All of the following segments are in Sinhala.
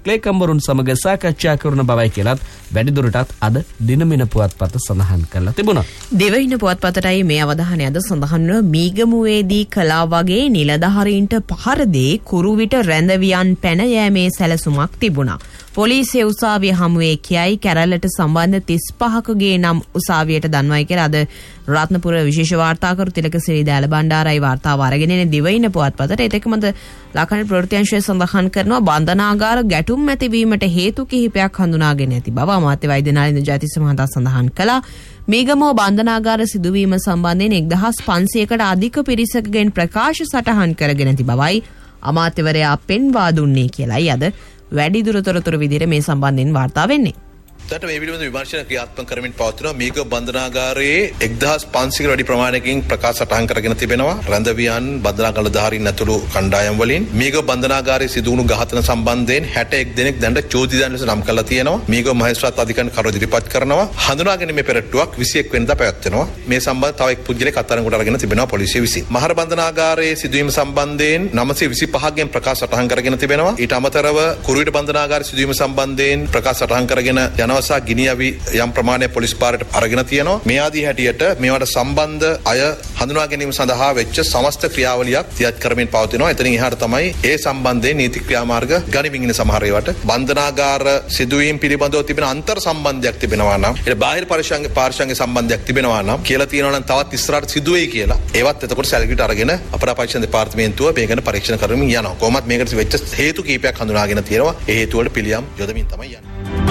ලේකම්වරුන් සමග සාකච්ඡා කරන බවයි කියලත් වැඩිදුරටත් අද දිනමින පුවත්පත සඳහන් කරලා තිබුණා. දිවයින පුවත්පතටයි මේ අවධානය අද සඳහන් වන මීගමුවේදී කලා වගේ නිලධාරීන්ට පහර දී කුරුවිට රැඳවියන් පැන යෑමේ සැලසුමක් තිබුණා. පොලිසිය උසාවිය හමුවේ කියයි කැරල්ලට සම්බන්ධ 35කගේ නම් උසාවියට දන්වයි කියලා අද රත්නපුර විශේෂ වාර්තාකරු තිලකසිරි දෑල බණ්ඩාරයි වාර්තාව අරගෙන එන දිවයින පුවත්පතට ඒකමද ලක්ෂණ ප්‍රවෘත්තිංශය සඳහන් කරනවා බන්ධනාගාර ගැටුම් ඇතිවීමට හේතු කිහිපයක් හඳුනාගෙන ඇති බව අමාත්‍ය වෛද්‍ය නාලින්ද ජයතිස්ස මහතා සඳහන් කළා. මීගමුව බන්ධනාගාර සිදුවීම සම්බන්ධයෙන් 1500කට අධික පිරිසකගෙන් ප්‍රකාශ සටහන් කරගෙන ඇති බවයි අමාත්‍යවරයා පෙන්වා දුන්නේ කියලායි අද වැඩිදුර තොරතුරු විදිහට මේ සම්බන්ධයෙන් වාර්තා වෙන්නේ. දැන් මේ පිළිබඳ විමර්ශන ක්‍රියාත්මක කරමින් පවතිනවා. මේක බන්ධනාගාරයේ 1500කට වැඩි ප්‍රමාණයකින් ප්‍රකාශ සටහන් කරගෙන තිබෙනවා. රැඳවියන් බන්ධනාගාරධාරීන් ඇතුළු කණ්ඩායම් වලින් මේක බන්ධනාගාරයේ සිදු වුණු ඝාතන සම්බන්ධයෙන් 61 දෙනෙක් දැනට චෝදිතයන් ලෙස නම් කරලා තියෙනවා. මේක මහේස්ත්‍රාත් අධිකරණ කරුණු ඉදිරිපත් කරනවා. හඳුනාගැනීමේ පෙරට්ටුවක් 21 වෙනිදා පැවැත්වෙනවා. මේ සම්බන්ධ තව එක් පුද්ගලෙක් අත්අඩංගුවට අරගෙන තිබෙනවා පොලිසිය විසින්. මහර බන්ධනාගාරයේ සිදුවීම සම්බන්ධයෙන් 925ගෙන් ප්‍රකාශ සටහන් කරගෙන තිබෙනවා. ඊට අමතරව කුරුවිට බන්ධනාගාරයේ සිදුවීම සම්බන්ධයෙන් ප්‍රකාශ සටහන් කරගෙන යනවසා ගිනියවි යම් ප්‍රමාණයක් පොලිස් පාරට අරගෙන තියෙනවා. මේ ආදී හැටියට මේවට සම්බන්ධ අය හඳුනා ගැනීම සඳහා වෙච්ච සමස්ත ක්‍රියාවලියක් තියත් කරමින් පවතිනවා. එතනින් එහාට තමයි ඒ සම්බන්ධයෙන් නීති ක්‍රියාමාර්ග ගනිමින් ඉන්න සමහර ඒවාට බන්ධනාගාර සිදුවීම් පිළිබඳව තිබෙන අන්තර් සම්බන්ධයක් තිබෙනවා නම් ඒ බාහිර පාරිශ්‍රමික සම්බන්ධයක් තිබෙනවා නම් කියලා තියෙනවා නම් තවත් ඉස්සරහට සිදුවේයි කියලා. ඒවත් එතකොට සැලකිලිට අරගෙන අපරාධ පරීක්ෂණ දෙපාර්තමේන්තුව මේ ගැන පරීක්ෂණ කරමින් යනවා. කොහොමත් මේකට වෙච්ච හේතු කීපයක් හඳුනාගෙන තියෙනවා. ඒ හේතු වලට පිළියම් යොදමින් තමයි යන්නේ.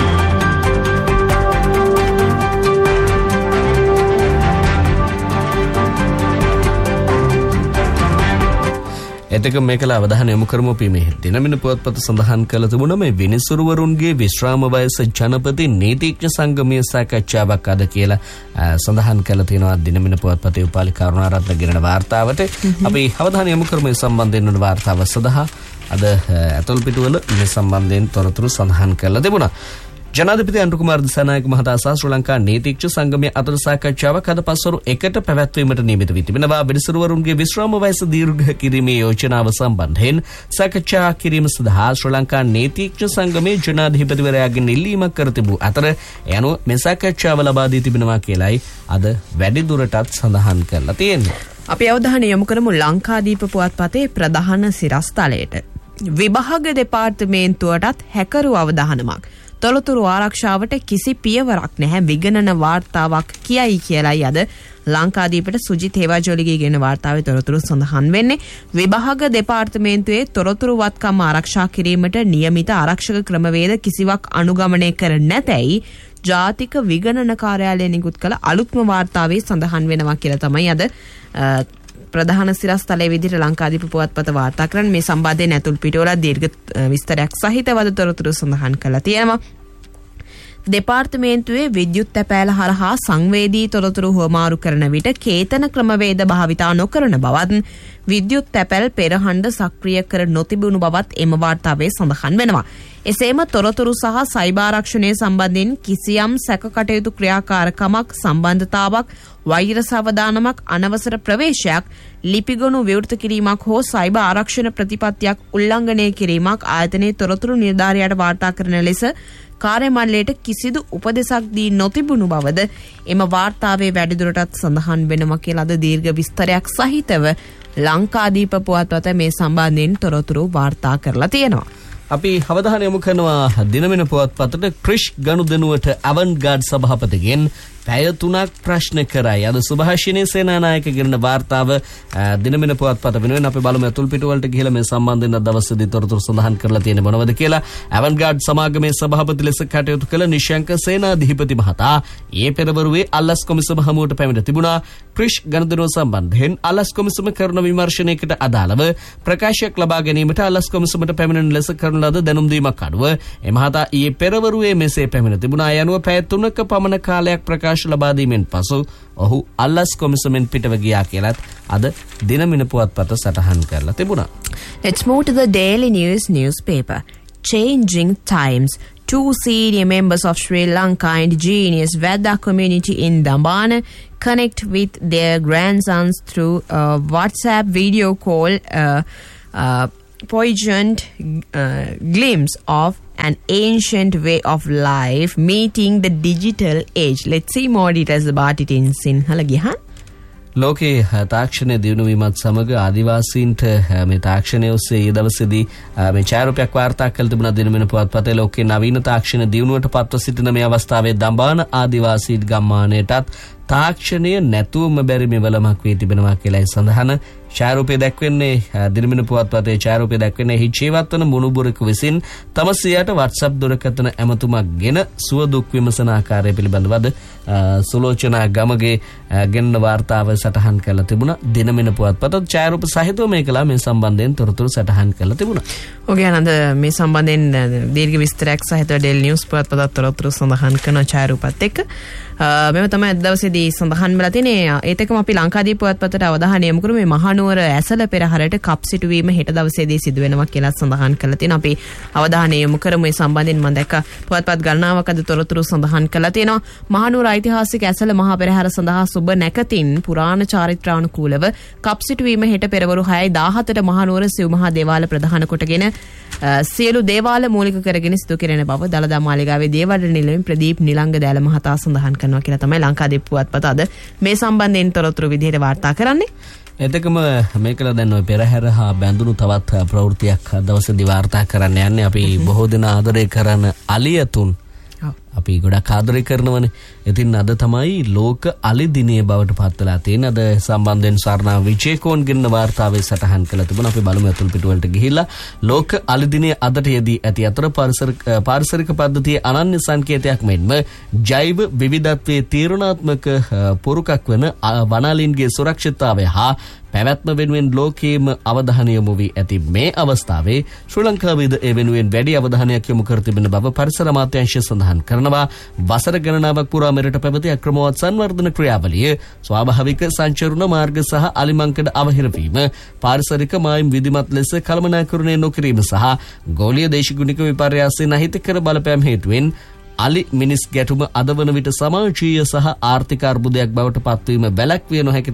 එතක මේකල අවධානය යොමු කරමු මේ දිනමින පුවත්පත සඳහන් කළ තිබුණ මේ විනිසුරුවරුන්ගේ විශ්‍රාම වයස ජනපති නීතිඥ සංගමයේ සාකච්ඡාවක් අද කියලා සඳහන් කළ තියෙනවා දිනමින පුවත්පතේ උපාලි කරුණාරත්න ගෙනන වාර්තාවට. අපි අවධානය යොමු කරමු මේ සම්බන්ධයෙන් වන වාර්තාව සඳහා අද ඇතුල් පිටුවල මේ සම්බන්ධයෙන් තොරතුරු සඳහන් කළ තිබුණා. ජනාධිපති අනුර කුමාර දිසානායක මහතා සහ ශ්‍රී ලංකා නීතිඥ සංගමයේ අතර සාකච්ඡාවක් අද පස්වරු 1ට පැවැත්වීමට නියමිත වී තිබෙනවා. විනිසුරුවරුන්ගේ විශ්‍රාම වයස දීර්ඝ කිරීමේ යෝජනාව සම්බන්ධයෙන් සාකච්ඡා කිරීම සඳහා ශ්‍රී ලංකා නීතිඥ සංගමයේ ජනාධිපතිවරයාගෙන් ඉල්ලීමක් කර තිබූ අතර යනු මේ සාකච්ඡාව ලබා දී තිබෙනවා කියලයි අද වැඩිදුරටත් සඳහන් කරලා තියෙන්නේ. අපි අවධානය යොමු කරමු ලංකාදීප පුවත්පතේ ප්‍රධාන සිරස්තලයට. විභාග දෙපාර්තමේන්තුවටත් හැකරු අවධානමක්. තොරතුරු ආරක්ෂාවට කිසි පියවරක් නැහැ විගණන වාර්තාවක් කියයි කියලායි අද ලංකාදීපට සුජිත් හේවාජෝලිගේ ගෙන වාර්තාවේ තොරතුරු සඳහන් වෙන්නේ. විභාග දෙපාර්තමේන්තුවේ තොරතුරු වත්කම් ආරක්ෂා කිරීමට නියමිත ආරක්ෂක ක්‍රමවේද කිසිවක් අනුගමනය කර නැතැයි ජාතික විගණන කාර්යාලය නිකුත් කළ අලුත්ම වාර්තාවේ සඳහන් වෙනවා කියලා තමයි අද ප්‍රධාන සිරස්තලයේ විදිහට ලංකාදීප පුවත්පත වාර්තා කරන්නේ. මේ සම්බන්ධයෙන් ඇතුල් පිටුවල දීර්ඝ විස්තරයක් සහිතව තොරතුරු සඳහන් කරලා තියෙනවා. දෙපාර්තමේන්තුවේ විද්‍යුත් තැපෑල හරහා සංවේදී තොරතුරු හුවමාරු කරන විට කේතන ක්‍රමවේද භාවිතා නොකරන බවත් විද්‍යුත් තැපැල් පෙරහඬ සක්‍රිය කර නොතිබුණු බවත් එම වාර්තාවේ සඳහන් වෙනවා. එසේම තොරතුරු සහ සයිබර් ආරක්ෂණය සම්බන්ධයෙන් කිසියම් සැකකටයුතු ක්‍රියාකාරකමක් සම්බන්ධතාවක් වෛරස් අවදානමක් අනවසර ප්‍රවේශයක් ලිපිගොනු විවෘත කිරීමක් හෝ සයිබර් ආරක්ෂණ ප්‍රතිපත්තියක් උල්ලංඝනය කිරීමක් ආයතනයේ තොරතුරු නිලධාරියාට වාර්තා කරන ලෙස කාර්ය මණ්ඩලයට කිසිදු උපදෙසක් දී නොතිබුණු බවද එම වාර්තාවේ වැඩිදුරටත් සඳහන් වෙනවා කියලා අද දීර්ඝ විස්තරයක් සහිතව ලංකාදීප පුවත්පත මේ සම්බන්ධයෙන් තොරතුරු වාර්තා කරලා තියෙනවා. අපි අවධානය යොමු කරනවා දිනමින පුවත්පතට ක්‍රිෂ් ගනුදෙනුවට අවන්ගාඩ් සභාපතිගෙන් පැය 3ක් ප්‍රශ්න කරයි. අද සුභාෂිනී සේනානායක ගෙනන වාර්තාව දිනමින පුවත්පත වෙනුවෙන් අපි බලමු ඇතුල් පිටුවලට ගිහලා මේ සම්බන්ධයෙන් දවසේදී තොරතුරු සඳහන් කරලා තියෙන මොනවද කියලා. අවන්ගාඩ් සමාගමේ සභාපති ලෙස කටයුතු කළ නිශංක සේනාධිපති මහතා ඊයේ පෙරවරුවේ අල්ලස් කොමිසම හමුවට පැමිණ තිබුණා. ක්‍රිෂ් ගනුදෙනුව සම්බන්ධයෙන් අල්ලස් කොමිසම කරන විමර්ශනයකට අදාළව ප්‍රකාශයක් ලබා ගැනීමට අල්ලස් කොමිසමට පැමිණෙන ලෙස කරන ලද දැනුම් දීමක් අනුව එමහතා ඊයේ පෙරවරුවේ මෙසේ පැමිණ තිබුණා. යනුව පැය 3ක පමණ කාලයක් ප්‍රකාශ ලබා දීමෙන් පසු ඔහු අල්ලස් කොමිසමෙන් පිටව ගියා කියලත් අද දිනමින පුවත්පත සටහන් කරලා තිබුණා. Let's move to the Daily News newspaper. Changing times. 2 senior members of Sri Lanka indigenous Vedda community in Dambana connect with their grandsons through WhatsApp video call poignant glimpse of an ancient way of life meeting the digital age. Let's see more details about it in Sinhala Gihan. ලෝකයේ තාක්ෂණය දියුණුවීමත් සමග ආදිවාසීන්ට මේ තාක්ෂණය ඔස්සේ ඒ දවසේදී මේ ඡායාරූපයක් වාර්තා කළ තිබුණා දිනමින පුවත්පතේ. ලෝකයේ නවීන තාක්ෂණ දියුණුවට පත්ව සිටින මේ අවස්ථාවේ දඹාන ආදිවාසී ගම්මානයටත් තාක්ෂණය නැතුවම බැරි මෙවලමක් වී තිබෙනවා කියලායි සඳහන. ඡායාරූපය දැක්වෙන්නේ දිනමින පුවත්පතේ ඡායාරූපය දැක්වෙන්නේ එහි ජීවත් වන මුණුබුරෙකු විසින් තම සියයට WhatsApp දුරකථන ඇමතුමක් ගෙන සුව දුක් විමසන ආකාරය පිළිබඳවද සුලෝචනා ගමගේ ගෙන්න වාර්තාව සටහන් කරලා තිබුණා. දිනමින පුවත්පතත් ඡායාරූප සහිතව මේකලා මේ සම්බන්ධයෙන් තොරතුරු සටහන් කරලා තිබුණා. ඔගේ ආනන්ද මේ සම්බන්ධයෙන් දීර්ඝ විස්තරයක් සහිතව ඩේලි නිවුස් පුවත්පතත් තොරතුරු සඳහන් කරන ඡායාරූපත් එක්ක මෙව තමයි අද දවසේදී සඳහන් වෙලා තියෙන්නේ. ඒත් එක්කම අපි ලංකාදීප පුවත්පතට අවධානය යොමු කරමු. මේ මහනුවර ඇසල පෙරහරට කප් සිටුවීම හෙට දවසේදී සිදු වෙනවා කියලා සඳහන් කරලා තියෙනවා. අපි අවධානය යොමු කරමු. මේ සම්බන්ධයෙන් මම දැක්ක පුවත්පත් ගණනාවක් අද තොරතුරු සඳහන් කරලා තියෙනවා. මහනුවර ඓතිහාසික ඇසල මහා පෙරහර සඳහා සුබ නැකතින් පුරාණ චාරිත්‍රානුකූලව කප් සිටුවීම හෙට පෙරවරු 6:17ට මහනුවර සිව් මහා දේවාල ප්‍රධාන කොටගෙන සියලු දේවාල මූලික කරගෙන සිදු කෙරෙන බව දළදා මාලිගාවේ දේවඩ නිලමේ ප්‍රදීප් නිලංග දෑල මහතා සඳහන් කරනවා කියලා තමයි ලංකාදීප පුවත්පත අද මේ සම්බන්ධයෙන් තොරතුරු විදිහට වාර්තා කරන්නේ. එතකම මේකල දැන් ඔය පෙරහැර හා බැඳුණු තවත් ප්‍රවෘත්තියක් දවසේදී වාර්තා කරන්න යන්නේ. අපි බොහෝ දෙනා ආදරය කරන අලියතුන් අපි ගොඩක් ආදරය කරනවනේ. ඉතින් අද තමයි ලෝක අලි දිනය බවට පත් වෙලා තියෙන. අද සම්බන්ධයෙන් සාරණා විජේකෝන් ගෙන්න වාර්තාවේ සටහන් කළා තිබුණා. අපි බලමු අතුල් පිටුවලට ගිහිල්ලා ලෝක අලි දිනය අදට යෙදී ඇති අතර පාරිසරික පද්ධතියේ අනන්‍ය සංකේතයක් මෙන්ම ජෛව විවිධත්වයේ තීරණාත්මක පුරුකක් වන වනාලීන්ගේ සුරක්ෂිතතාවය හා පැවැත්ම වෙනුවෙන් ලෝකයේම අවධානය යොමු වී ඇති මේ අවස්ථාවේ ශ්‍රී ලංකාවේද ඒ වෙනුවෙන් වැඩි අවධානයක් යොමු කර තිබෙන බව පරිසර අමාත්‍යාංශය සඳහන් කරනවා. වසර ගණනාවක් පුරා මෙරට පැවති අක්‍රමවත් සංවර්ධන ක්‍රියාවලිය ස්වාභාවික සංචරණ මාර්ග සහ අලිමංකඩ අවහිරවීම පාරිසරික මායිම් විධිමත් ලෙස කළමනාකරණය නොකිරීම සහ ගෝලීය දේශගුණික විපර්යාසයෙන් අහිතකර බලපෑම් හේතුවෙන් අලි මිනිස් ගැටුම අද වන විට සමාජීය සහ ආර්ථික අර්බුදයක් බවට පත්වීම වැළැක්විය නොහැකි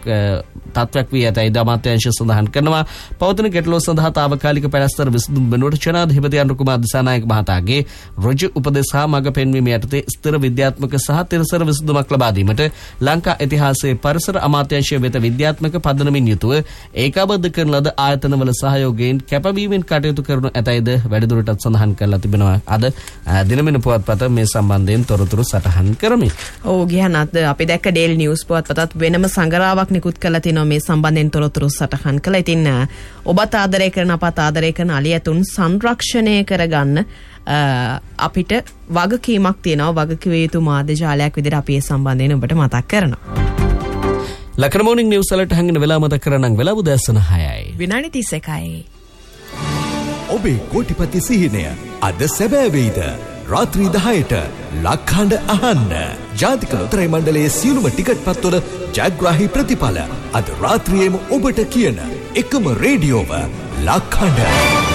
තත්ත්වයක් වී ඇතැයි අමාත්‍යාංශය සඳහන් කරනවා. පවතින ගැටලුව සඳහා තාවකාලික පැලැස්තර විසඳුම් වෙනුවට ජනාධිපති අනුර කුමාර දිසානායක මහතාගේ ඍජු උපදෙස් හා මඟ පෙන්වීම යටතේ ස්ථිර විද්‍යාත්මක සහ තිරසර විසඳුමක් ලබා දීමට ලංකා ඉතිහාසයේ පරිසර අමාත්‍යාංශය වෙත විද්‍යාත්මක පදනමින් යුතුව ඒකාබද්ධ කරන ලද ආයතනවල සහයෝගයෙන් කැපවීමෙන් කටයුතු කරනු ඇතැයිද වැඩිදුරටත් සඳහන් කරලා තිබෙනවා. අද දිනමින පුවත්පත මේ සම්බන්ධයෙන් තොරතුරු සටහන් කරමි. ඔව් ගියනත් අපි දැක්ක ඩේලි නිවුස් පුවත්පතත් වෙනම සංග්‍රහාවක් නිකුත් කරලා තිනවා මේ සම්බන්ධයෙන් තොරතුරු සටහන් කළා. ඉතින් ඔබත් ආදරය කරන අපත් ආදරය කරන අලියතුන් සංරක්ෂණය කරගන්න අපිට වගකීමක් තියෙනවා. වගකිව යුතු මාධ්‍ය ජාලයක් විදිහට අපි මේ සම්බන්ධයෙන් ඔබට මතක් කරනවා. ලකන මොර්නිං නිවුස් වලට හංගන වෙලාව මතක් කරනම් වෙලාව උදෑසන 6යි. විනාඩි 31යි. ඔබේ කෝටිපති සිහිනය අද සැබෑ වෙයිද? රාත්‍රී 10ට ලක්හඬ අහන්න. ජාතික ලොතරැයි මණ්ඩලයේ සියලුම ටිකට් පත්වල ජයග්‍රාහී ප්‍රතිඵල අද රාත්‍රියේම ඔබට කියන එකම රේඩියෝව ලක්හඬ.